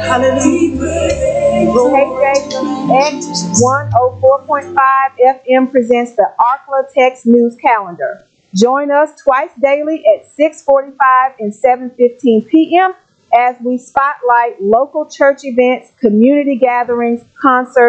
KJEX 104.5 FM presents the ARCLA Text News Calendar. Join us twice daily at 6:45 and 7:15 p.m. as we spotlight local church events, community gatherings, concerts,